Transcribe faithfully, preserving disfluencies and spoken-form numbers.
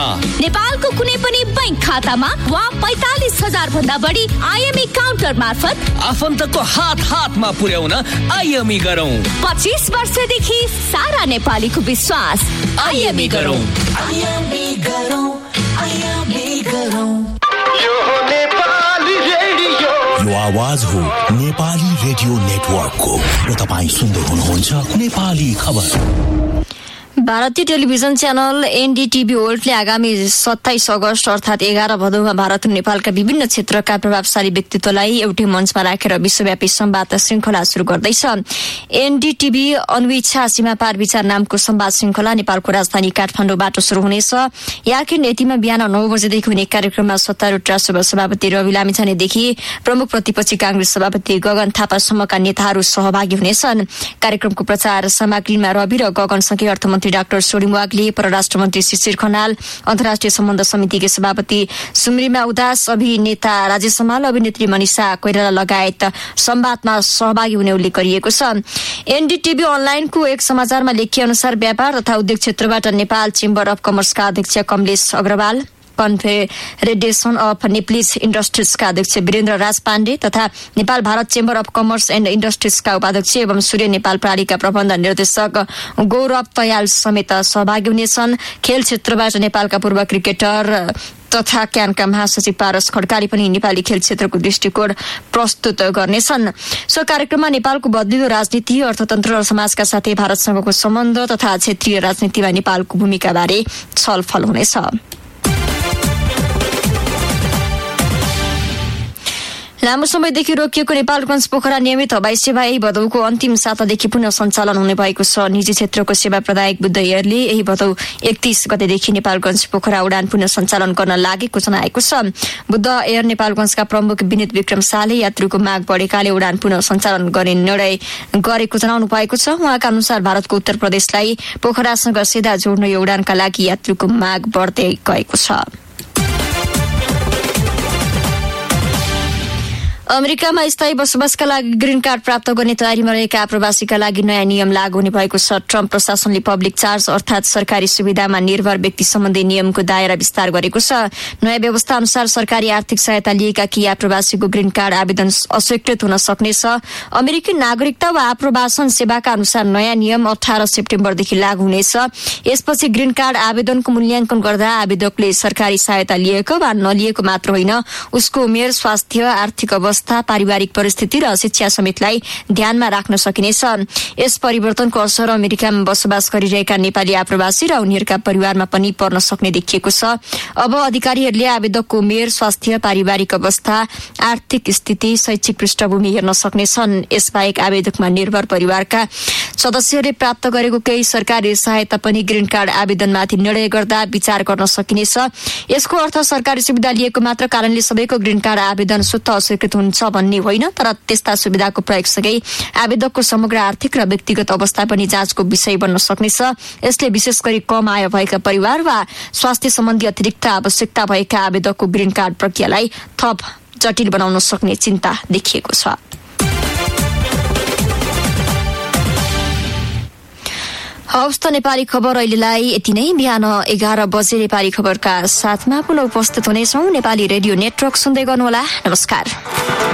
नेपालको कुनै पनि बैंक खातामा वा पैतालिस हजार भन्दा बढी आइएमई काउन्टर मार्फत आफन्तको हात हातमा पुर्याउन आइएमई गरौँ। पच्चीस वर्षदेखि सारा नेपालीको विश्वास। आइएमई गरौँ। आइएमई गरौँ। आइएमई गरौँ। यो हो नेपाली रेडियो। यो आवाज हो नेपाली रेडियो नेटवर्कको र तपाईँ सुन्दै हुनुहुन्छ नेपाली खबर। भारतीय टेलिभिजन च्यानल एनडीटीभी वर्ल्डले आगामी सत्ताइस अगस्त अर्थात् एघार भदौमा भारत र नेपालका विभिन्न क्षेत्रका प्रभावशाली व्यक्तित्वलाई एउटै मञ्चमा राखेर विश्वव्यापी संवाद श्रृंखला शुरू गर्दैछ। एनडीटीभी अन्वेच्छा सीमापार विचार नामको संवाद श्रृंखला नेपालको राजधानी काठमाडौँबाट शुरू हुनेछ। याकिन यतिमा बिहान नौ बजेदेखि हुने कार्यक्रममा सत्तारूढ़ राष्ट्रसभा सभापति रवि लामिछानेदेखि प्रमुख प्रतिपक्षी कांग्रेस सभापति गगन थापासम्मका नेताहरू सहभागी हुनेछन्। कार्यक्रमको प्रचार सामग्रीमा रवि र गगनसँगै अर्थमन्त्री डाक्टर सोडिङ वाग्ले, परराष्ट्र मन्त्री शिशिर खनाल, अन्तर्राष्ट्रिय सम्बन्ध समितिका सभापति सुम्रिमा उदास, अभिनेता राजेश हमाल, अभिनेत्री मनिषा कोइराला लगायत संवादमा सहभागी हुने उल्लेख गरिएको छ। एनडीटीभी अनलाइनको एक समाचारमा लेखिए अनुसार व्यापार तथा उद्योग क्षेत्रबाट नेपाल चेम्बर अफ कमर्सका अध्यक्ष कमलेश अग्रवाल, कन्फेडेरेसन अफ नेप्लिज इन्डस्ट्रिजका अध्यक्ष वीरेन्द्र राज पाण्डे तथा Nepal Bharat chamber of commerce and इन्डस्ट्रिजका उपाध्यक्ष एवं सूर्य नेपाल प्रणालीका प्रबन्ध निर्देशक गौरव तयाल समेत सहभागी हुनेछन्। खेल क्षेत्रबाट नेपालका पूर्व क्रिकेटर तथा क्यानका महासचिव पारस खड्काले पनि नेपाली खेल क्षेत्रको दृष्टिकोण प्रस्तुत गर्नेछन्। सो कार्यक्रममा नेपालको बदलिदो राजनीति, अर्थतन्त्र र समाजका साथै भारतसँगको सम्बन्ध तथा क्षेत्रीय राजनीतिमा नेपालको भूमिकाबारे छलफल हुनेछ। लामो समयदेखि रोकिएको नेपालगञ्ज पोखरा नियमित हवाई सेवा यही भदौको अन्तिम सातादेखि पुनः सञ्चालन हुने भएको छ। निजी क्षेत्रको सेवा प्रदायक बुद्ध एयरले यही भदौ एकतीस गतेदेखि नेपालगञ्ज पोखरा उडान पुनः सञ्चालन गर्न लागेको जनाएको छ। बुद्ध एयर नेपालगञ्जका प्रमुख विनित विक्रम शाहले यात्रुको माग बढेकाले उडान पुनः सञ्चालन गर्ने निर्णय गरेको जनाउनु भएको छ। उहाँका अनुसार भारतको उत्तर प्रदेशलाई पोखरासँग सीधा जोड्न यो उडानका लागि यात्रुको माग बढ्दै गएको छ। अमेरिकामा स्थायी बसोबासका लागि ग्रीन कार्ड प्राप्त गर्ने तयारीमा रहेका आप्रवासीका लागि नयाँ नियम लागू हुने भएको छ। ट्रम्प प्रशासनले पब्लिक चार्ज अर्थात् सरकारी सुविधामा निर्भर व्यक्ति सम्बन्धी नियमको दायरा विस्तार गरेको छ। नयाँ व्यवस्था अनुसार सरकारी आर्थिक सहायता लिएका केही आप्रवासीको ग्रीन कार्ड आवेदन अस्वीकृत हुन सक्नेछ। अमेरिकी नागरिकता वा आप्रवासन सेवाका अनुसार नयाँ नियम अठार सेप्टेम्बरदेखि लागू हुनेछ। यसपछि ग्रीन कार्ड आवेदनको मूल्याङ्कन गर्दा आवेदकले सरकारी सहायता लिएको वा नलिएको मात्र होइन, उसको उमेर, स्वास्थ्य, आर्थिक अवस्था, पारिवारिक परिस्थिति र शिक्षा समेतलाई ध्यानमा राख्न सकिनेछ। यस परिवर्तनको असर अमेरिकामा बसोबास गरिरहेका नेपाली आप्रवासी र उनीहरूका परिवारमा पनि पर्न सक्ने देखिएको छ। अब अधिकारीहरूले आवेदकको उमेर, स्वास्थ्य, पारिवारिक अवस्था, आर्थिक स्थिति, शैक्षिक पृष्ठभूमि हेर्न सक्नेछन्। यसबाहेक आवेदकमा निर्भर परिवारका सदस्यहरूले प्राप्त गरेको केही सरकारी सहायता पनि ग्रीन कार्ड आवेदनमाथि निर्णय गर्दा विचार गर्न सकिनेछ। यसको अर्थ सरकारी सुविधा लिएको मात्र कारणले सबैको ग्रीन कार्ड आवेदन स्वतः अस्वीकृत हुन्छ भन्ने होइन, तर त्यस्ता सुविधाको प्रयोगसँगै आवेदकको समग्र आर्थिक र व्यक्तिगत अवस्था पनि जाँचको विषय बन्न सक्नेछ। यसले विशेष गरी कम आय भएका परिवार वा स्वास्थ्य सम्बन्धी अतिरिक्त आवश्यकता भएका आवेदकको ग्रीन कार्ड प्रक्रियालाई थप जटिल बनाउन सक्ने चिन्ता देखिएको छ। हवस् त नेपाली खबर अहिलेलाई यति नै। बिहान एघार बजे नेपाली खबरका साथमा पुनः उपस्थित हुनेछौँ। नेपाली रेडियो नेटवर्क सुन्दै गर्नुहोला। नमस्कार।